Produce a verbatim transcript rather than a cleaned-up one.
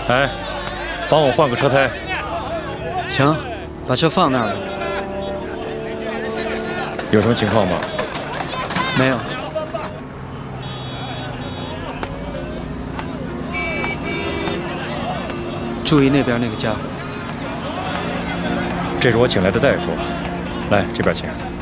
哎，帮我换个车胎。 行，把车放那儿了。 有什么情况吗？ 没有。注意那边那个家伙。 这是我请来的大夫，来这边请。